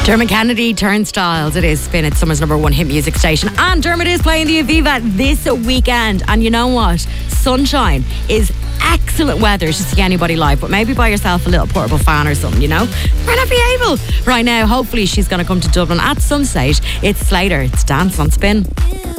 Dermot Kennedy, Turnstiles. It is Spin. It's summer's number one hit music station. And Dermot is playing the Aviva this weekend. And you know what? Sunshine is excellent weather to see anybody live, but maybe buy yourself a little portable fan or something, you know? Might not be able right now. Hopefully she's going to come to Dublin at some stage. It's Slater. It's Dance on Spin.